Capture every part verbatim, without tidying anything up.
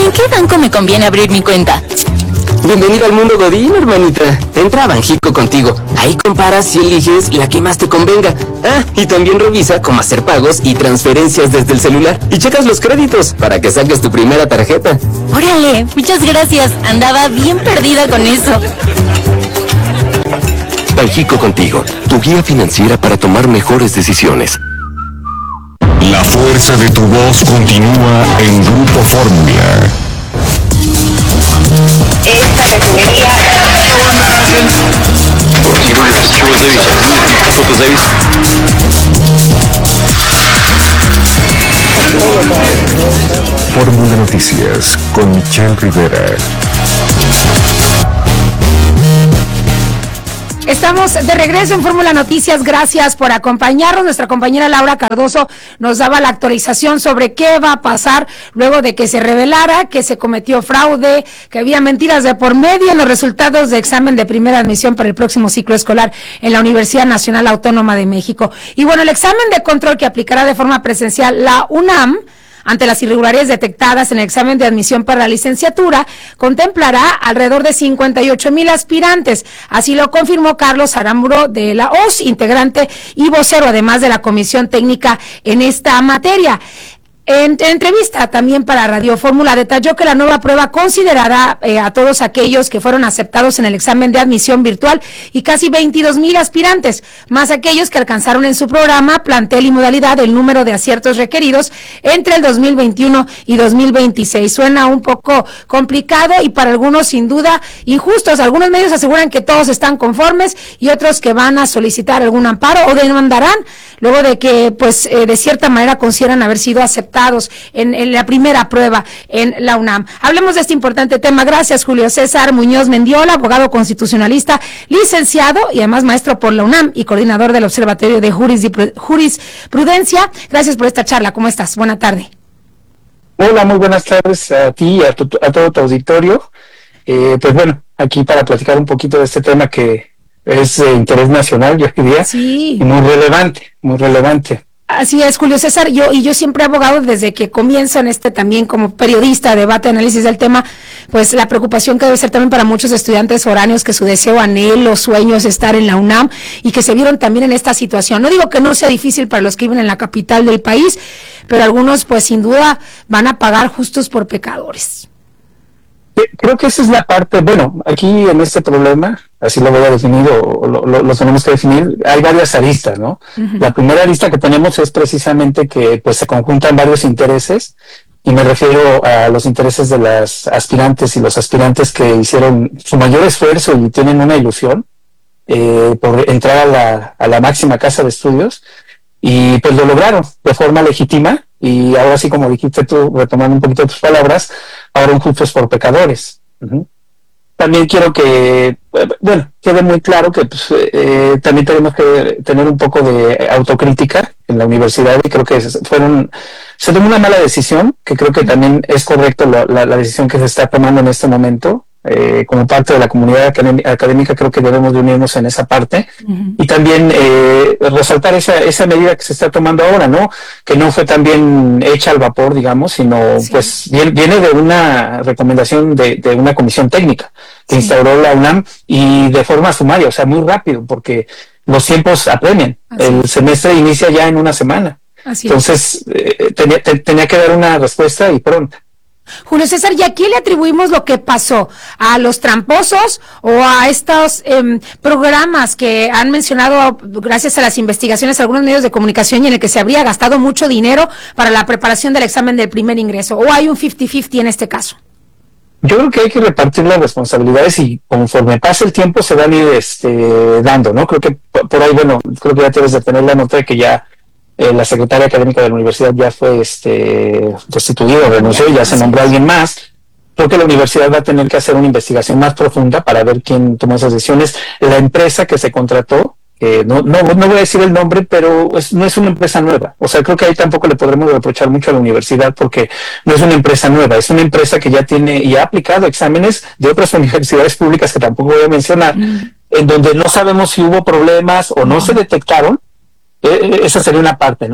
¿En qué banco me conviene abrir mi cuenta? Bienvenido al mundo Godín, hermanita. Entra a Banjico contigo. Ahí comparas y eliges la que más te convenga. Ah, y también revisa cómo hacer pagos y transferencias desde el celular. Y checas los créditos para que saques tu primera tarjeta. Órale, muchas gracias. Andaba bien perdida con eso. Banjico contigo, tu guía financiera para tomar mejores decisiones. La fuerza de tu voz continúa en Grupo Fórmula. Esta refinería Fórmula Noticias con Michelle Rivera. Estamos de regreso en Fórmula Noticias, gracias por acompañarnos. Nuestra compañera Laura Cardoso nos daba la actualización sobre qué va a pasar luego de que se revelara que se cometió fraude, que había mentiras de por medio en los resultados de examen de primera admisión para el próximo ciclo escolar en la Universidad Nacional Autónoma de México. Y bueno, el examen de control que aplicará de forma presencial la UNAM ante las irregularidades detectadas en el examen de admisión para la licenciatura, contemplará alrededor de cincuenta y ocho mil aspirantes. Así lo confirmó Carlos Aramburo de la O S, integrante y vocero, además de la Comisión Técnica en esta materia. En, en entrevista también para Radio Fórmula detalló que la nueva prueba considerará eh, a todos aquellos que fueron aceptados en el examen de admisión virtual y casi veintidós mil aspirantes, más aquellos que alcanzaron en su programa, plantel y modalidad el número de aciertos requeridos entre el dos mil veintiuno y dos mil veintiséis. Suena un poco complicado y para algunos sin duda injustos. Algunos medios aseguran que todos están conformes y otros que van a solicitar algún amparo o demandarán luego de que pues eh, de cierta manera consideran haber sido aceptados En, en la primera prueba en la UNAM. Hablemos de este importante tema. Gracias, Julio César Muñoz Mendiola, abogado constitucionalista, licenciado y además maestro por la UNAM y coordinador del Observatorio de Jurisprudencia. Gracias por esta charla. ¿Cómo estás? Buena tarde. Hola, muy buenas tardes a ti y a, tu, a todo tu auditorio. Eh, pues bueno, aquí para platicar un poquito de este tema que es de interés nacional, yo diría, sí, y muy relevante, muy relevante. Así es, Julio César, yo y yo siempre he abogado desde que comienzo en este también como periodista, debate, análisis del tema, pues la preocupación que debe ser también para muchos estudiantes foráneos que su deseo, anhelo, sueño es estar en la UNAM y que se vieron también en esta situación. No digo que no sea difícil para los que viven en la capital del país, pero algunos pues sin duda van a pagar justos por pecadores. Creo que esa es la parte, bueno, aquí en este problema, así lo voy a definir o lo, lo, lo tenemos que definir, hay varias aristas, ¿no? Uh-huh. La primera arista que tenemos es precisamente que pues se conjuntan varios intereses, y me refiero a los intereses de las aspirantes y los aspirantes que hicieron su mayor esfuerzo y tienen una ilusión eh, por entrar a la, a la máxima casa de estudios, y pues lo lograron de forma legítima. Y ahora sí, como dijiste tú, retomando un poquito tus palabras, ahora injustos por pecadores. Uh-huh. También quiero que, bueno, quede muy claro que pues, eh, también tenemos que tener un poco de autocrítica en la universidad, y creo que fueron, se tomó una mala decisión, que creo que también es correcto la, la, la decisión que se está tomando en este momento. Eh, como parte de la comunidad académica creo que debemos de unirnos en esa parte, uh-huh. y también eh, resaltar esa esa medida que se está tomando ahora, ¿no? Que no fue también hecha al vapor, digamos, sino sí. pues viene, viene de una recomendación de, de una comisión técnica que sí. instauró la UNAM, y de forma sumaria, o sea, muy rápido, porque los tiempos apremian. Así el es. semestre inicia ya en una semana. Así Entonces eh, tenía, te, tenía que dar una respuesta y pronta. Julio César, ¿y a quién le atribuimos lo que pasó? ¿A los tramposos o a estos eh, programas que han mencionado, gracias a las investigaciones, algunos medios de comunicación, y en el que se habría gastado mucho dinero para la preparación del examen del primer ingreso? ¿O hay un cincuenta cincuenta en este caso? Yo creo que hay que repartir las responsabilidades, y conforme pase el tiempo se van a ir este, dando, ¿no? Creo que por ahí, bueno, creo que ya debes de tener la nota de que ya Eh, la secretaria académica de la universidad ya fue este, destituida, renunció, y ya se nombró a alguien más. Creo que la universidad va a tener que hacer una investigación más profunda para ver quién tomó esas decisiones. La empresa que se contrató, eh, no, no, no voy a decir el nombre, pero es, no es una empresa nueva. O sea, creo que ahí tampoco le podremos reprochar mucho a la universidad, porque no es una empresa nueva, es una empresa que ya tiene y ha aplicado exámenes de otras universidades públicas que tampoco voy a mencionar, mm. en donde no sabemos si hubo problemas o no, no se detectaron. Eh, esa sería una parte, ¿no?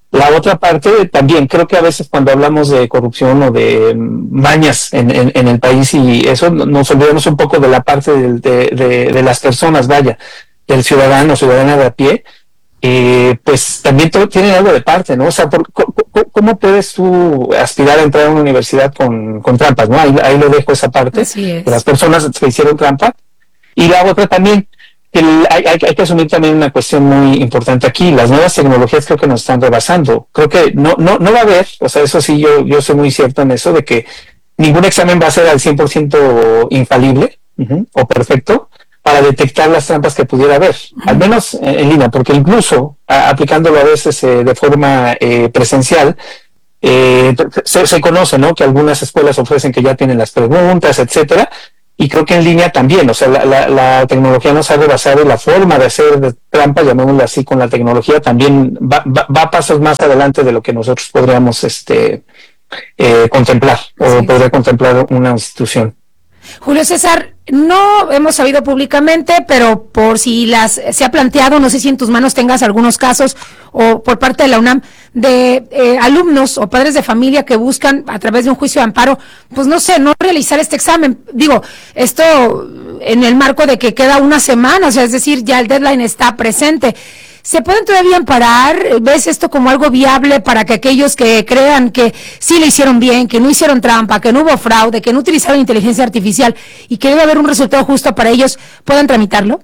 La otra parte, también creo que a veces cuando hablamos de corrupción o de mañas en, en, en el país y eso, nos olvidamos un poco de la parte de, de, de, de las personas, vaya, del ciudadano, ciudadana de a pie, eh, pues también todo, tienen algo de parte, ¿no? O sea, por, ¿cómo puedes tú aspirar a entrar a una universidad con, con trampas, ¿no? Ahí, ahí lo dejo esa parte, de las personas que hicieron trampa. Y la otra también, el, hay, hay, hay que asumir también una cuestión muy importante aquí. Las nuevas tecnologías creo que nos están rebasando. Creo que no no no va a haber, o sea, eso sí, yo yo soy muy cierto en eso, de que ningún examen va a ser al cien por ciento infalible uh-huh, o perfecto para detectar las trampas que pudiera haber, uh-huh. al menos en, en línea, porque incluso a, aplicándolo a veces eh, de forma eh, presencial, eh, se, se conoce, ¿no?, que algunas escuelas ofrecen que ya tienen las preguntas, etcétera. Y creo que en línea también, o sea, la, la, la tecnología nos ha rebasado y la forma de hacer trampa, llamémosla así, con la tecnología también va, va, va a pasos más adelante de lo que nosotros podríamos este, eh, contemplar, o sí. podría contemplar una institución. Julio César, no hemos sabido públicamente, pero por si las se ha planteado, no sé si en tus manos tengas algunos casos, o por parte de la UNAM, de eh, alumnos o padres de familia que buscan a través de un juicio de amparo, pues no sé, no realizar este examen. Digo, esto en el marco de que queda una semana, o sea, es decir, ya el deadline está presente. ¿Se pueden todavía amparar? ¿Ves esto como algo viable para que aquellos que crean que sí lo hicieron bien, que no hicieron trampa, que no hubo fraude, que no utilizaron inteligencia artificial y que debe haber un resultado justo para ellos, puedan tramitarlo?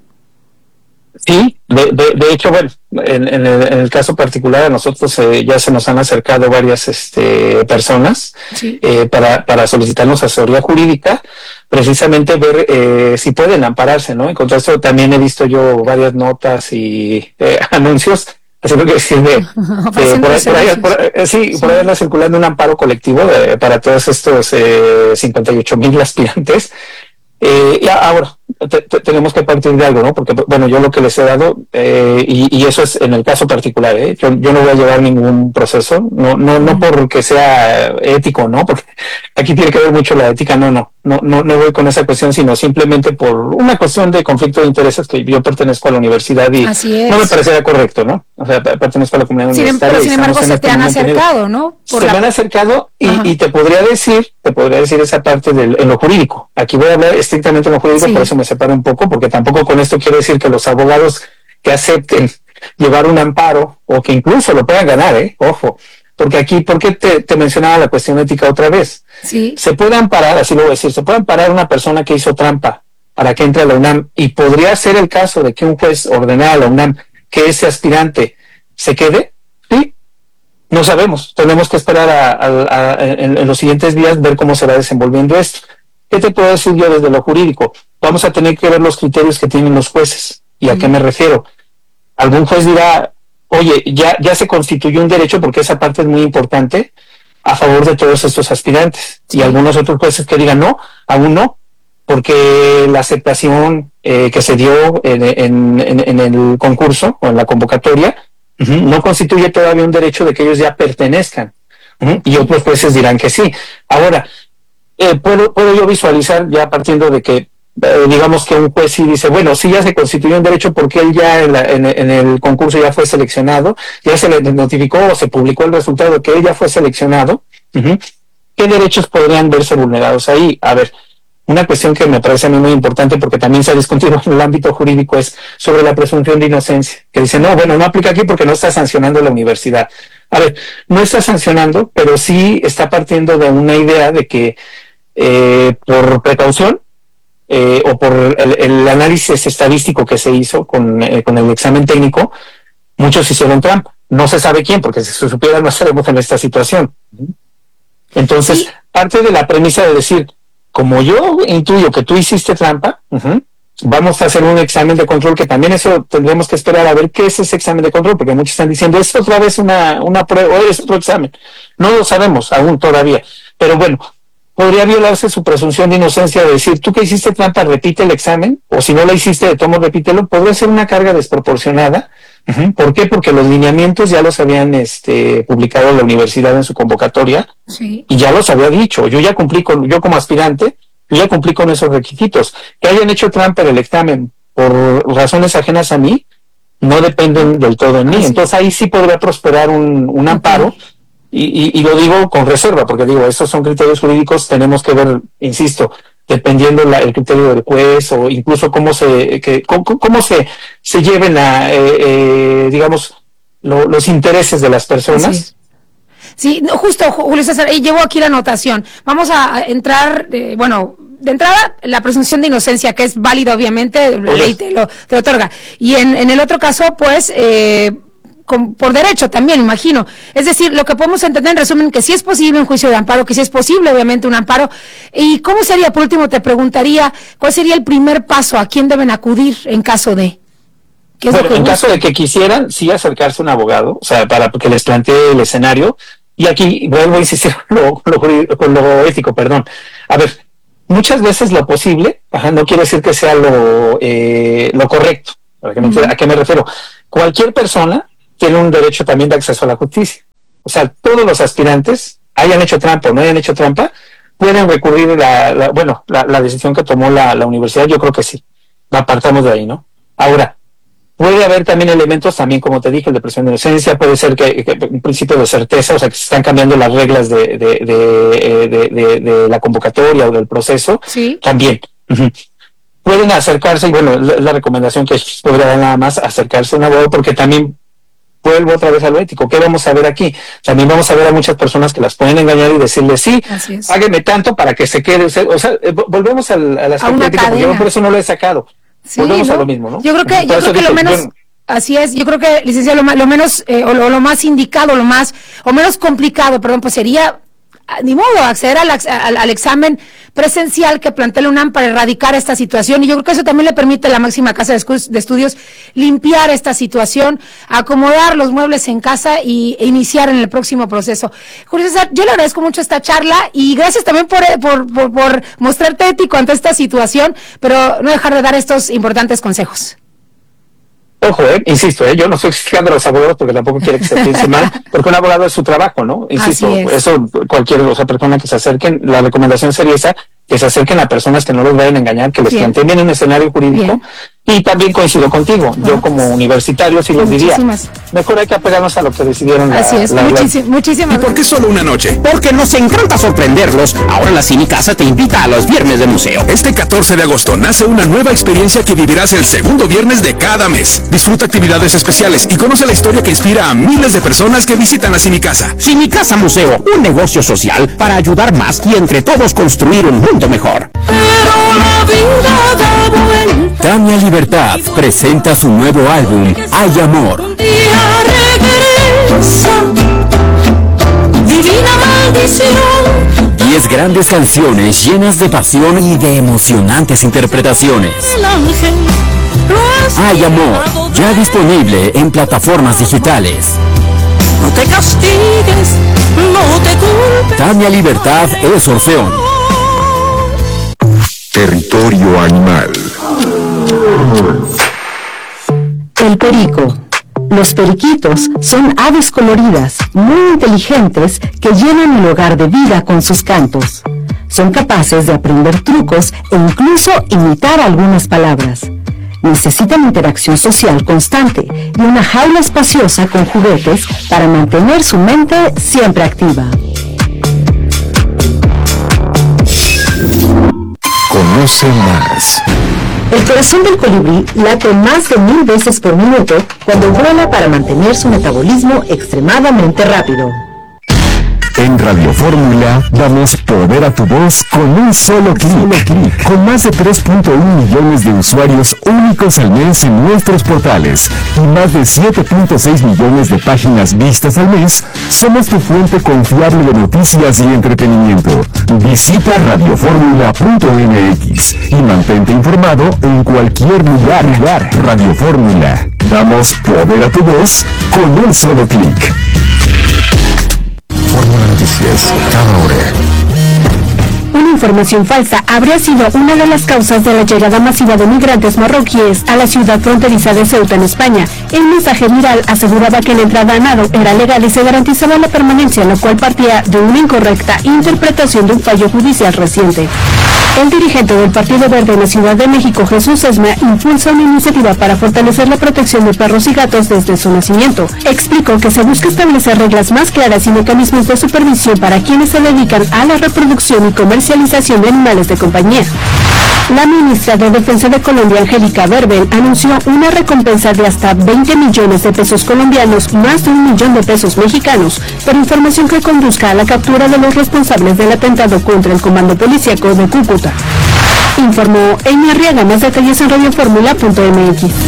Sí, de, de, de hecho, bueno, en, en, el, en el caso particular a nosotros eh, ya se nos han acercado varias este, personas sí. eh, para, para solicitarnos asesoría jurídica, precisamente ver eh, si pueden ampararse, ¿no? En contra de esto también he visto yo varias notas y eh, anuncios, así que decir de, de por, ahí, por, ahí, por, eh, sí, sí. por ahí anda circulando un amparo colectivo de, para todos estos eh, cincuenta y ocho mil aspirantes. Eh, y ahora te, te, tenemos que partir de algo, ¿no? Porque, bueno, yo lo que les he dado, eh, y, y eso es en el caso particular, ¿eh? Yo, yo no voy a llevar ningún proceso, no, no, no porque sea ético, ¿no? Porque aquí tiene que ver mucho la ética, no, no, no, no, no voy con esa cuestión, sino simplemente por una cuestión de conflicto de intereses, que yo pertenezco a la universidad y no me parecería correcto, ¿no? O sea, pertenezco a la comunidad sin, universitaria. Pero sin embargo se te han acercado, ¿no? Por se la... me han acercado y, y te podría decir, te podría decir esa parte del, en lo jurídico. Aquí voy a hablar estrictamente en lo jurídico, sí. por eso me separo un poco, porque tampoco con esto quiero decir que los abogados que acepten llevar un amparo, o que incluso lo puedan ganar, ¿eh? Ojo. Porque aquí, ¿por qué te, te mencionaba la cuestión ética otra vez? Sí. Se puede amparar, así lo voy a decir, se puede amparar una persona que hizo trampa para que entre a la UNAM, y podría ser el caso de que un juez ordenara a la UNAM que ese aspirante se quede, ¿sí? No sabemos, tenemos que esperar a, a, a, en, en los siguientes días ver cómo se va desenvolviendo esto. ¿Qué te puedo decir yo desde lo jurídico? Vamos a tener que ver los criterios que tienen los jueces. ¿Y a mm. qué me refiero? Algún juez dirá, oye, ya, ya se constituyó un derecho, porque esa parte es muy importante, a favor de todos estos aspirantes. Sí. Y algunos otros jueces que digan, no, aún no, porque la aceptación eh, que se dio en, en, en, en el concurso o en la convocatoria uh-huh, no constituye todavía un derecho de que ellos ya pertenezcan. Uh-huh, y otros jueces dirán que sí. Ahora, eh, puedo, puedo yo visualizar, ya partiendo de que Eh, digamos que un juez sí dice, bueno, sí ya se constituyó un derecho porque él ya en, la, en, en el concurso ya fue seleccionado, ya se le notificó o se publicó el resultado de que él ya fue seleccionado. Uh-huh. ¿Qué derechos podrían verse vulnerados ahí? A ver, una cuestión que me parece a mí muy importante, porque también se ha discutido en el ámbito jurídico, es sobre la presunción de inocencia, que dice, no, bueno, no aplica aquí porque no está sancionando la universidad. A ver, no está sancionando, pero sí está partiendo de una idea de que eh, por precaución, Eh, o por el, el análisis estadístico que se hizo con, eh, con el examen técnico, muchos hicieron trampa. No se sabe quién, porque si se supiera no estaremos en esta situación. Entonces, sí. parte de la premisa de decir, como yo intuyo que tú hiciste trampa, uh-huh, vamos a hacer un examen de control, que también eso tendremos que esperar a ver qué es ese examen de control, porque muchos están diciendo, es otra vez una, una prueba, o es otro examen. No lo sabemos aún todavía, pero bueno, podría violarse su presunción de inocencia de decir, tú que hiciste trampa, repite el examen, o si no la hiciste, de tomo, repítelo. Podría ser una carga desproporcionada. Uh-huh. ¿Por qué? Porque los lineamientos ya los habían este, publicado la universidad en su convocatoria, sí. y ya los había dicho. Yo ya cumplí con, yo como aspirante, yo ya cumplí con esos requisitos. Que hayan hecho trampa en el examen por razones ajenas a mí, no dependen del todo en mí. Así. Entonces ahí sí podría prosperar un, un amparo, y, y, y lo digo con reserva, porque digo, estos son criterios jurídicos, tenemos que ver, insisto, dependiendo la, el criterio del juez, o incluso cómo se que, cómo, cómo se, se lleven a, eh, eh, digamos, lo, los intereses de las personas. Sí, no, justo, Julio César, y llevo aquí la anotación. Vamos a entrar, eh, bueno, de entrada, la presunción de inocencia, que es válida, obviamente, la ley te lo, te lo otorga. Y en, en el otro caso, pues, eh, con, por derecho también, imagino. Es decir, lo que podemos entender en resumen, que sí es posible un juicio de amparo, que sí es posible, obviamente, un amparo. ¿Y cómo sería, por último, te preguntaría, cuál sería el primer paso? ¿A quién deben acudir en caso de...? ¿Qué es Bueno, lo que en busca? caso de que quisieran, sí acercarse a un abogado, o sea, para que les plantee el escenario. Y aquí vuelvo a insistir con lo, con lo, jurídico- con lo ético, perdón. A ver, muchas veces lo posible, ajá, no quiere decir que sea lo, eh, lo correcto. ¿A qué, me, Ujú. ¿A qué me refiero? Cualquier persona tiene un derecho también de acceso a la justicia. O sea, todos los aspirantes, hayan hecho trampa o no hayan hecho trampa, pueden recurrir la, la bueno, la, la decisión que tomó la, la universidad. Yo creo que sí. La apartamos de ahí, ¿no? Ahora, puede haber también elementos, también como te dije, el de presunción de inocencia, puede ser que, que un principio de certeza, o sea, que se están cambiando las reglas de, de, de, de, de, de la convocatoria o del proceso, Sí. también. Ujú. Pueden acercarse, y bueno, la, la recomendación que podría dar nada más, acercarse a un abogado, porque también vuelvo otra vez a lo ético. ¿Qué vamos a ver aquí? También vamos a ver a muchas personas que las pueden engañar y decirles, sí, Así es. hágame tanto para que se quede. O sea, o sea, eh, volvemos al, al aspecto una ético, porque yo cadena. por eso no lo he sacado. Sí, Volvemos ¿no? a lo mismo, ¿no? Yo creo que, Por yo eso creo que lo dije, menos, bueno, así es, yo creo que, licenciado, lo, ma- lo menos, eh, o, lo, lo más indicado, lo más, o menos complicado, perdón, pues sería, ah, ni modo, acceder al, ex- al, al examen presencial que plantea la UNAM para erradicar esta situación, y yo creo que eso también le permite a la máxima casa de, escu- de estudios limpiar esta situación, acomodar los muebles en casa y e iniciar en el próximo proceso. Julio César, yo le agradezco mucho esta charla y gracias también por, eh, por, por, por mostrarte ético ante esta situación, pero no dejar de dar estos importantes consejos. ojo, eh, insisto, eh, yo no estoy criticando a los abogados porque tampoco quiero que se piense mal, porque un abogado es su trabajo, ¿no? Insisto, Así es. eso cualquier otra persona que se acerquen, la recomendación sería esa, que se acerquen a personas que no los vayan a engañar, que les Bien. planteen bien un escenario jurídico. Bien. Y también coincido contigo, yo como universitario sí les diría, Muchísimas. mejor hay que apegarnos a lo que decidieron la, Así es, la- la- muchísimas, muchísimas ¿Y por qué solo una noche? Porque nos encanta sorprenderlos. Ahora la Cinecasa te invita a los viernes de museo. Este catorce de agosto nace una nueva experiencia que vivirás el segundo viernes de cada mes. Disfruta actividades especiales y conoce la historia que inspira a miles de personas que visitan la Cinecasa. Cinecasa Museo, un negocio social para ayudar más y entre todos construir un mundo mejor. Tania Libertad presenta su nuevo álbum, Hay Amor. Diez grandes canciones llenas de pasión y de emocionantes interpretaciones. Hay Amor, ya disponible en plataformas digitales. No te castigues, no te culpes. Tania Libertad es Orfeón. Territorio animal. El perico. Los periquitos son aves coloridas, muy inteligentes, que llenan el hogar de vida con sus cantos. Son capaces de aprender trucos e incluso imitar algunas palabras. Necesitan interacción social constante y una jaula espaciosa con juguetes para mantener su mente siempre activa. Conoce más. El corazón del colibrí late más de mil veces por minuto cuando vuela para mantener su metabolismo extremadamente rápido. En Radio Fórmula damos poder a tu voz con un solo clic. Con más de tres punto uno millones de usuarios únicos al mes en nuestros portales y más de siete punto seis millones de páginas vistas al mes, somos tu fuente confiable de noticias y entretenimiento. Visita radioformula punto m x y mantente informado en cualquier lugar. Radio Fórmula. Damos poder a tu voz con un solo clic. Fórmula Noticias, cada hora. Un información falsa habría sido una de las causas de la llegada masiva de migrantes marroquíes a la ciudad fronteriza de Ceuta en España. El mensaje viral aseguraba que la entrada a nado era legal y se garantizaba la permanencia, lo cual partía de una incorrecta interpretación de un fallo judicial reciente. El dirigente del Partido Verde en la Ciudad de México, Jesús Esma, impulsa una iniciativa para fortalecer la protección de perros y gatos desde su nacimiento. Explicó que se busca establecer reglas más claras y mecanismos de supervisión para quienes se dedican a la reproducción y comercialización de animales de compañía. La ministra de Defensa de Colombia, Angélica Verbel, anunció una recompensa de hasta veinte millones de pesos colombianos, más de un millón de pesos mexicanos, por información que conduzca a la captura de los responsables del atentado contra el comando policíaco de Cúcuta. Informó Amy Arriaga. Más detalles en radioformula punto m x.